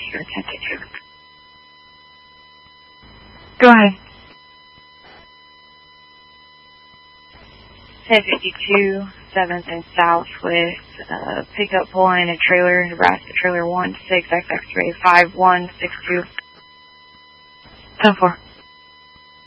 here, 10-2. Go ahead. 1052, 7th and South with pickup pulling a trailer, Nebraska trailer 16 XX-ray 5162. 10-4.